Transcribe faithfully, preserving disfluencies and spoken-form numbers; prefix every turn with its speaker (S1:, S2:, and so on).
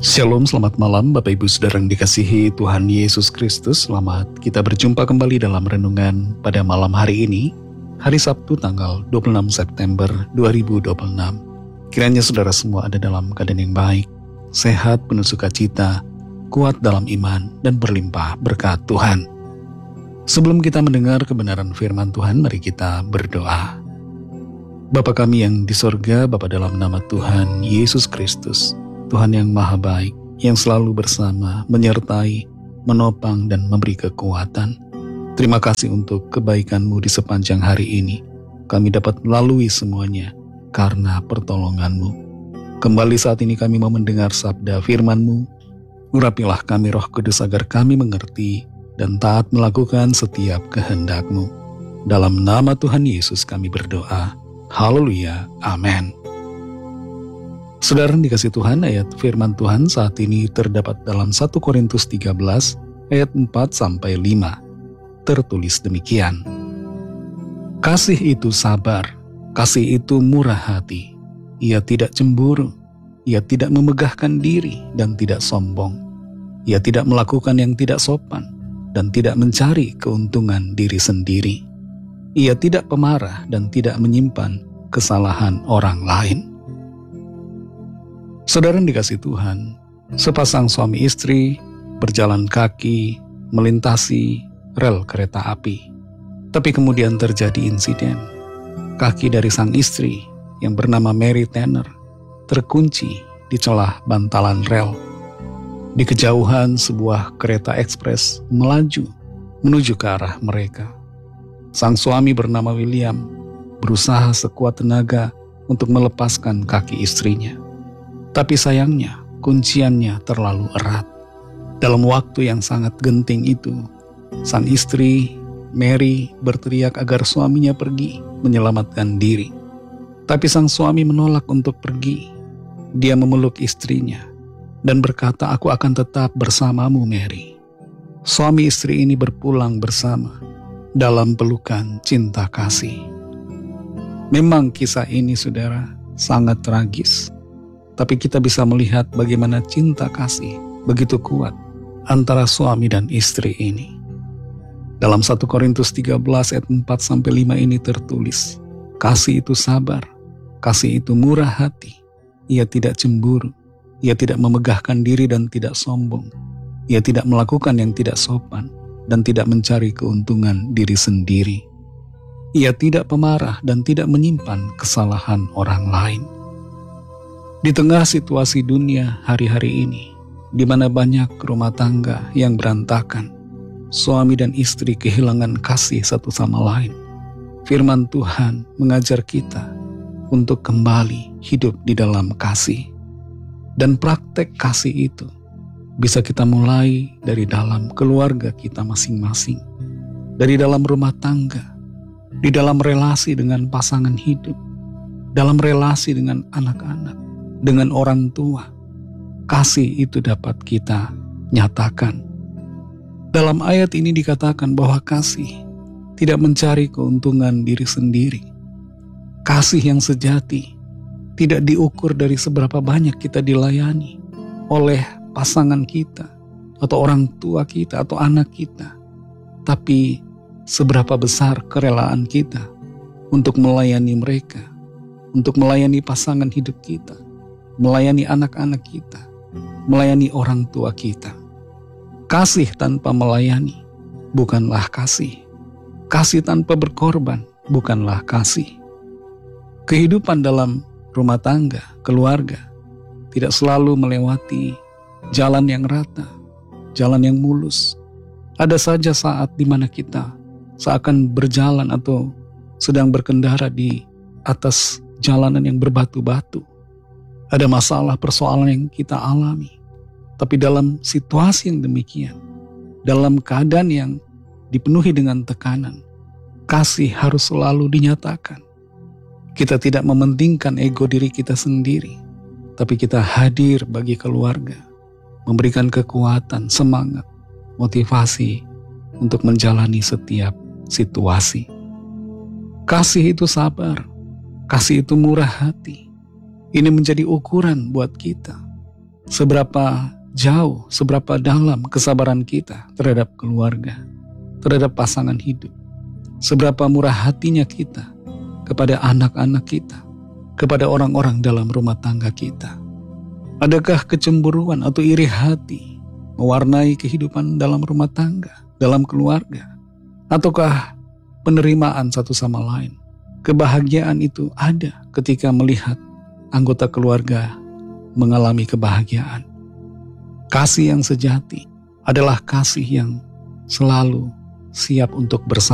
S1: Shalom, selamat malam Bapak Ibu Saudara yang dikasihi Tuhan Yesus Kristus. Selamat kita berjumpa kembali dalam renungan pada malam hari ini, hari Sabtu tanggal dua puluh enam September dua ribu dua puluh enam. Kiranya saudara semua ada dalam keadaan yang baik, sehat, penuh sukacita, kuat dalam iman, dan berlimpah berkat Tuhan. Sebelum kita mendengar kebenaran firman Tuhan, mari kita berdoa. Bapa kami yang di sorga, Bapa dalam nama Tuhan Yesus Kristus, Tuhan yang maha baik, yang selalu bersama, menyertai, menopang, dan memberi kekuatan. Terima kasih untuk kebaikan-Mu di sepanjang hari ini. Kami dapat melalui semuanya karena pertolongan-Mu. Kembali saat ini kami mau mendengar sabda firman-Mu. Urapilah kami Roh Kudus agar kami mengerti dan taat melakukan setiap kehendak-Mu. Dalam nama Tuhan Yesus kami berdoa. Haleluya. Amin. Saudara dikasih Tuhan, ayat firman Tuhan saat ini terdapat dalam satu Korintus tiga belas ayat empat sampai lima. Tertulis demikian. Kasih itu sabar, kasih itu murah hati. Ia tidak cemburu, ia tidak memegahkan diri dan tidak sombong. Ia tidak melakukan yang tidak sopan dan tidak mencari keuntungan diri sendiri. Ia tidak pemarah dan tidak menyimpan kesalahan orang lain. Saudara yang dikasih Tuhan, sepasang suami istri berjalan kaki melintasi rel kereta api. Tapi kemudian terjadi insiden. Kaki dari sang istri yang bernama Mary Tanner terkunci di celah bantalan rel. Di kejauhan sebuah kereta ekspres melaju menuju ke arah mereka. Sang suami bernama William berusaha sekuat tenaga untuk melepaskan kaki istrinya. Tapi sayangnya, kunciannya terlalu erat. Dalam waktu yang sangat genting itu, sang istri, Mary, berteriak agar suaminya pergi menyelamatkan diri. Tapi sang suami menolak untuk pergi. Dia memeluk istrinya dan berkata, "Aku akan tetap bersamamu, Mary." Suami istri ini berpulang bersama dalam pelukan cinta kasih. Memang kisah ini, saudara, sangat tragis. Tapi kita bisa melihat bagaimana cinta kasih begitu kuat antara suami dan istri ini. Dalam satu Korintus tiga belas ayat empat sampai lima ini tertulis, kasih itu sabar, kasih itu murah hati, ia tidak cemburu, ia tidak memegahkan diri dan tidak sombong, ia tidak melakukan yang tidak sopan dan tidak mencari keuntungan diri sendiri. Ia tidak pemarah dan tidak menyimpan kesalahan orang lain. Di tengah situasi dunia hari-hari ini, di mana banyak rumah tangga yang berantakan, suami dan istri kehilangan kasih satu sama lain, firman Tuhan mengajar kita untuk kembali hidup di dalam kasih. Dan praktek kasih itu bisa kita mulai dari dalam keluarga kita masing-masing, dari dalam rumah tangga, di dalam relasi dengan pasangan hidup, dalam relasi dengan anak-anak, dengan orang tua. Kasih itu dapat kita nyatakan. Dalam ayat ini dikatakan bahwa kasih tidak mencari keuntungan diri sendiri. Kasih yang sejati tidak diukur dari seberapa banyak kita dilayani oleh pasangan kita, atau orang tua kita, atau anak kita, tapi seberapa besar kerelaan kita untuk melayani mereka, untuk melayani pasangan hidup kita, melayani anak-anak kita, melayani orang tua kita. Kasih tanpa melayani bukanlah kasih. Kasih tanpa berkorban bukanlah kasih. Kehidupan dalam rumah tangga, keluarga, tidak selalu melewati jalan yang rata, jalan yang mulus. Ada saja saat di mana kita seakan berjalan atau sedang berkendara di atas jalanan yang berbatu-batu. Ada masalah, persoalan yang kita alami. Tapi dalam situasi yang demikian, dalam keadaan yang dipenuhi dengan tekanan, kasih harus selalu dinyatakan. Kita tidak mementingkan ego diri kita sendiri, tapi kita hadir bagi keluarga, memberikan kekuatan, semangat, motivasi untuk menjalani setiap situasi. Kasih itu sabar, kasih itu murah hati. Ini menjadi ukuran buat kita. Seberapa jauh, seberapa dalam kesabaran kita terhadap keluarga, terhadap pasangan hidup. Seberapa murah hatinya kita kepada anak-anak kita, kepada orang-orang dalam rumah tangga kita. Adakah kecemburuan atau iri hati mewarnai kehidupan dalam rumah tangga, dalam keluarga? Ataukah penerimaan satu sama lain? Kebahagiaan itu ada ketika melihat anggota keluarga mengalami kebahagiaan. Kasih yang sejati adalah kasih yang selalu siap untuk bersama.